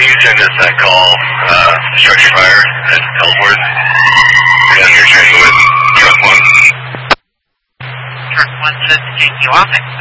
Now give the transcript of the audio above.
you send us that call, structure fire at Ellsworth? We're down here training with Truck 1. Truck 1 says to take you off it.